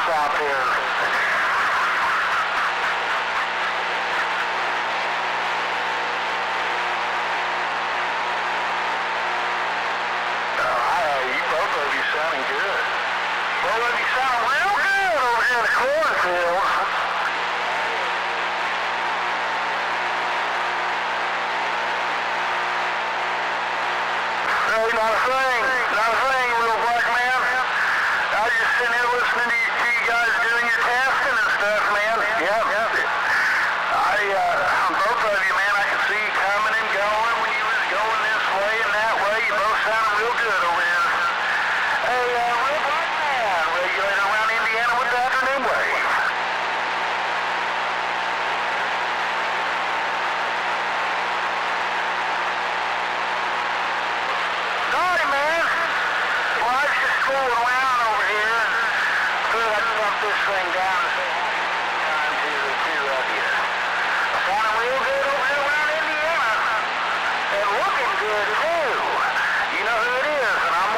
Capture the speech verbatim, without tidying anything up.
out there. Sounding good. Well, let me sound real good over here in the cornfield. Really not a thing. Not a thing, real black man. I was just sitting here listening to you, to you guys doing your testing and stuff, man. Yep. Yep. I, uh, both of you, man, I could see you coming and going when you was going this way and that way. You both sounded real good over here. Hey, uh, real black man, regulator around Indiana with the afternoon wave. Naughty, man. Life's just fooling around over here. Could I dump this thing down time to the two of you? Sounding real good over here around Indiana. And looking good, too. You know who it is, and I'm